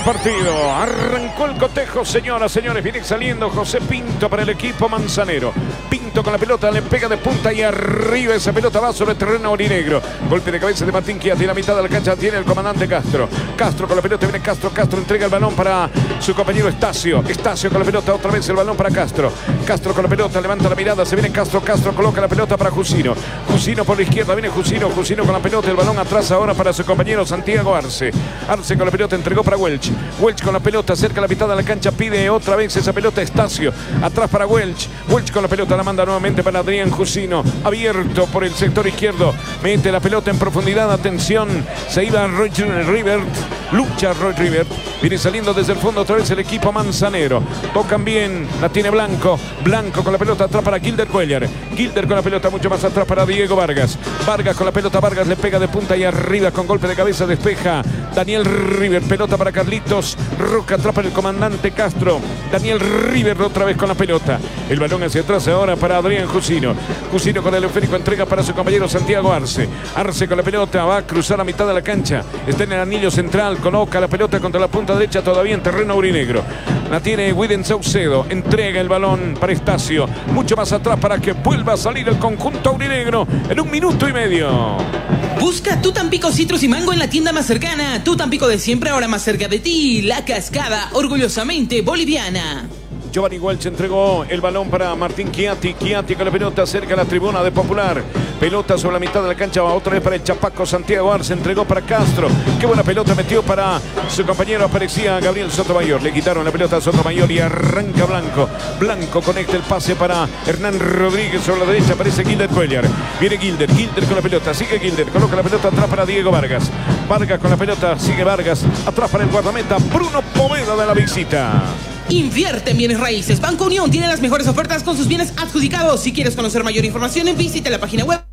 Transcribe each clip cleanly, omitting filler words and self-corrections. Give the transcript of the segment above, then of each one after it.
Partido, arrancó el cotejo, señoras, señores, viene saliendo José Pinto para el equipo manzanero. Pinto con la pelota, le pega de punta y arriba esa pelota va sobre el terreno aurinegro. Golpe de cabeza de Martín Chiatti, la mitad de la cancha tiene el comandante Castro. Castro con la pelota, viene Castro, Castro entrega el balón para su compañero Estacio. Estacio con la pelota, otra vez el balón para Castro. Castro con la pelota, levanta la mirada, se viene Castro, Castro coloca la pelota para Jusino. Jusino por la izquierda, viene Jusino, Jusino con la pelota, el balón atrás ahora para su compañero Santiago Arce. Arce con la pelota, entregó para Welch. Welch con la pelota, cerca la mitad de la cancha, pide otra vez esa pelota Estacio. Atrás para Welch. Welch con la pelota, la manda nuevamente para Adrián Jusino. Abierto por el sector izquierdo. Mete la pelota en profundidad, atención. Se iba Roy Rivert. Lucha Roy Rivert. Viene saliendo desde el fondo otra vez el equipo manzanero. Tocan bien, la tiene Blanco. Blanco con la pelota atrás para Gilder Cuellar. Gilder con la pelota mucho más atrás para Diego Vargas. Vargas con la pelota, Vargas le pega de punta y arriba con golpe de cabeza, despeja Daniel River. Pelota para Carlitos Roca, atrás para el comandante Castro. Daniel River otra vez con la pelota. El balón hacia atrás ahora para Adrián Jusino. Jusino con el esférico, entrega para su compañero Santiago Arce. Arce con la pelota, va a cruzar la mitad de la cancha. Está en el anillo central, coloca la pelota contra la punta derecha todavía en terreno aurinegro. La tiene Widen Saucedo, entrega el balón para Estacio. Mucho más atrás para que vuelva a salir el conjunto aurinegro en 1 minuto y medio. Busca tu Tampico Citrus y Mango en la tienda más cercana. Tu Tampico de siempre, ahora más cerca de ti. La Cascada, orgullosamente boliviana. Giovanni Welch entregó el balón para Martín Chiatti. Chiatti con la pelota cerca de la tribuna de Popular. Pelota sobre la mitad de la cancha, va otra vez para el Chapaco Santiago Arce. Entregó para Castro. Qué buena pelota metió para su compañero, aparecía Gabriel Sotomayor. Le quitaron la pelota a Sotomayor y arranca Blanco. Blanco conecta el pase para Hernán Rodríguez sobre la derecha. Aparece Gilder Cuellar. Viene Gilder. Gilder con la pelota. Sigue Gilder. Coloca la pelota atrás para Diego Vargas. Vargas con la pelota. Sigue Vargas. Atrás para el guardameta Bruno Poveda de la visita. Invierte en bienes raíces. Banco Unión tiene las mejores ofertas con sus bienes adjudicados. Si quieres conocer mayor información, visita la página web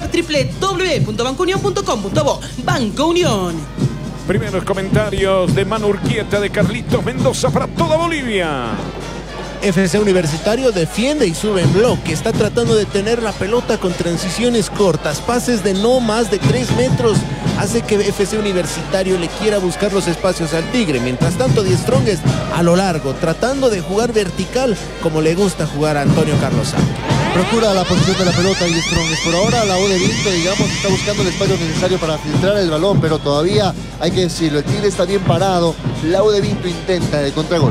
www.bancounion.com.bo. Banco Unión. Primeros comentarios de Manu Urquieta, de Carlitos Mendoza para toda Bolivia. FC Universitario defiende y sube en bloque. Está tratando de tener la pelota con transiciones cortas, pases de no más de 3 metros. Hace que FC Universitario le quiera buscar los espacios al Tigre. Mientras tanto, Die Strongest a lo largo, tratando de jugar vertical como le gusta jugar a Antonio Carlos Santos. Procura la posición de la pelota Die Strongest. Por ahora la U de Vinto, digamos, está buscando el espacio necesario para filtrar el balón, pero todavía hay que decirlo, el Tigre está bien parado. La U de Vinto intenta el contragolpe.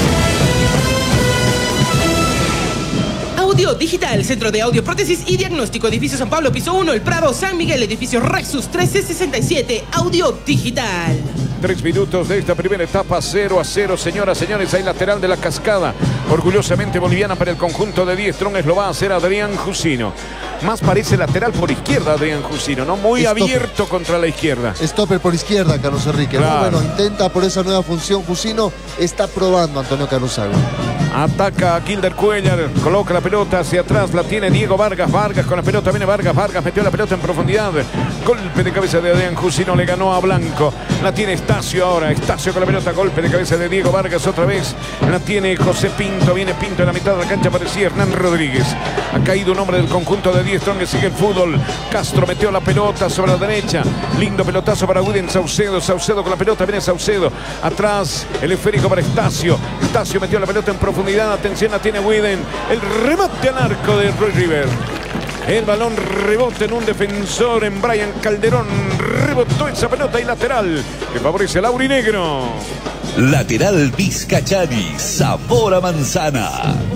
Audio Digital, Centro de Audio, Prótesis y Diagnóstico, Edificio San Pablo, Piso 1, El Prado, San Miguel, Edificio Rexus 1367, Audio Digital. 3 minutos de esta primera etapa, 0-0, señoras, señores, hay lateral de la Cascada, orgullosamente boliviana para el conjunto de Die Strongest, lo va a hacer Adrián Jusino. Más parece lateral por izquierda Adrián Jusino, ¿no? Muy stopper, abierto contra la izquierda. Stopper por izquierda, Carlos Enrique. Claro. ¿No? Bueno, intenta por esa nueva función Jusino, está probando Antonio Carusago. Ataca a Gilder Cuellar, coloca la pelota hacia atrás, la tiene Diego Vargas. Vargas con la pelota, viene Vargas. Vargas metió la pelota en profundidad. Golpe de cabeza de Adrián Jusino, le ganó a Blanco. La tiene Estacio ahora. Estacio con la pelota, golpe de cabeza de Diego Vargas otra vez. La tiene José Pinto, viene Pinto en la mitad de la cancha, parecía Hernán Rodríguez. Ha caído un hombre del conjunto de Die Strongest, sigue el fútbol. Castro metió la pelota sobre la derecha. Lindo pelotazo para Widen Saucedo. Saucedo con la pelota, viene Saucedo. Atrás, el esférico para Estacio. Estacio metió la pelota en profundidad. Atención, la tiene Widen. El remate al arco de Roy River. El balón rebota en un defensor, en Brian Calderón. Rebotó esa pelota y lateral que favorece al aurinegro. Lateral Vizcachani, sabor a manzana.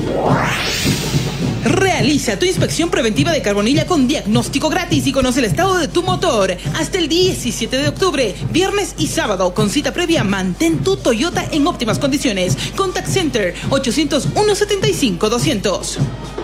Realiza tu inspección preventiva de carbonilla con diagnóstico gratis y conoce el estado de tu motor. Hasta el 17 de octubre, viernes y sábado, con cita previa, mantén tu Toyota en óptimas condiciones. Contact Center 800-175-200.